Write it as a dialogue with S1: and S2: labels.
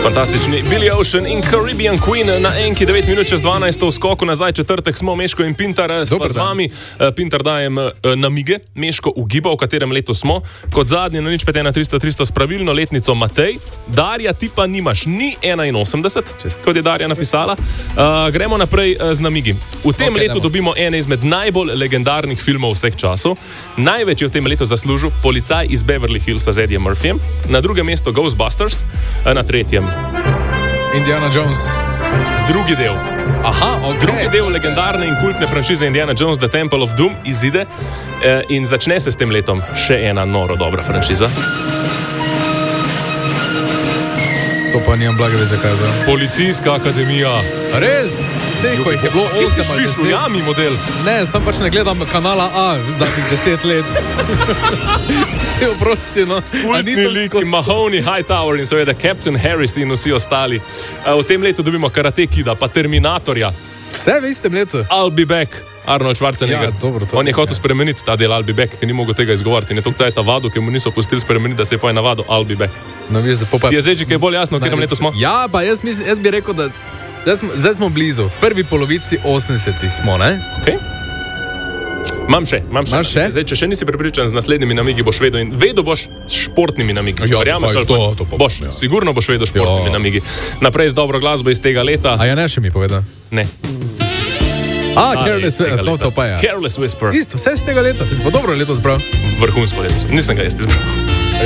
S1: Fantastični Billy Ocean in Caribbean Queen na enki 9 minut čez 12 v skoku nazaj, četrtek smo Meško in Pintar sva z vami. Pintar dajem namige, Meško ugiba, v katerem letu smo. Kot zadnji na nič 51300 s pravilno letnico Matej. Darja, ti pa nimaš ni 81, kot je Darja napisala. Gremo naprej z namigi. V tem letu dobimo ene izmed najbolj legendarnih filmov vseh časov. Največ je v tem letu zaslužil Policaj iz Beverly Hillsa z Eddie Murphyjem. Na drugem mestu Ghostbusters, na tretjem
S2: Indiana Jones.
S1: Drugi del. Drugi del legendarne in kultne franšize Indiana Jones, The Temple of Doom izide in začne se s tem letom še ena noro dobra franšiza.
S2: To pa nimam blage veze, kaj je to.
S1: Policijska akademija.
S2: Res? Teho jih je bilo 8 ali 10.
S1: Jami model.
S2: Ne, sam pač ne gledam kanala A zadnjih 10 let. Se oprosti, no.
S1: Kultni lik, Mahoney, Hightower in seveda Captain Harris in vsi ostali. V tem letu dobimo Karate Kida, pa Terminatorja.
S2: Vse v istem letu?
S1: I'll be back. Arnold Schwarzenegger.
S2: Ja, dobro, to
S1: on je hotel spremeniti ta del I'll be back, ker ni mogel tega izgovoriti. In je to cajta vadu, ker mu niso pustili spremeniti, da se je poje navado I'll be back.
S2: No, viš,
S1: je zdaj že kaj bolj jasno, v katerem letu smo?
S2: Ja, pa jaz bi rekel, da zdaj smo blizu. Prvi polovici 80 smo, ne?
S1: Okay. Imam še? Zdaj, če še nisi prepričan z naslednjimi namigi, boš vedel in vedel boš s športnimi namigi.
S2: Verjameš, ali to
S1: boš? Ja. Sigurno boš vedel s športnimi namigi. Naprej z dobro glasbo iz tega leta.
S2: A ja, ne še mi poveda?
S1: Ne.
S2: Careless Whisper, to pa je.
S1: Careless Whisper.
S2: Isto, vse z tega leta, ti si pa dobro leto zbral.
S1: Vrhunsko leto, nisem ga jaz izbral.